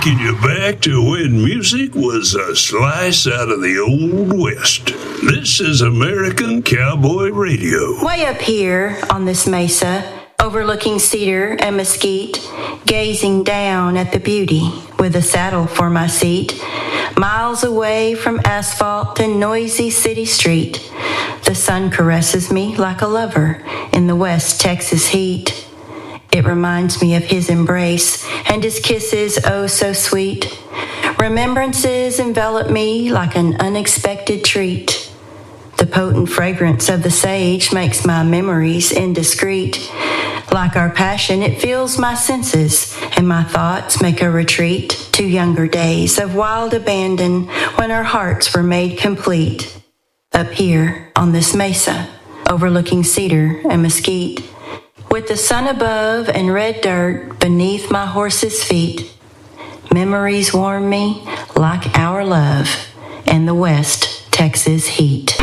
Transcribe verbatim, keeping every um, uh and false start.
taking you back to when music was a slice out of the Old West. This is American Cowboy Radio. Way up here on this mesa, overlooking cedar and mesquite, gazing down at the beauty with a saddle for my seat, miles away from asphalt and noisy city street, the sun caresses me like a lover in the West Texas heat. It reminds me of his embrace and his kisses oh so sweet. Remembrances envelop me like an unexpected treat. The potent fragrance of the sage makes my memories indiscreet. Like our passion, it fills my senses, and my thoughts make a retreat to younger days of wild abandon when our hearts were made complete. Up here on this mesa, overlooking cedar and mesquite, with the sun above and red dirt beneath my horse's feet, memories warm me like our love and the West Texas heat.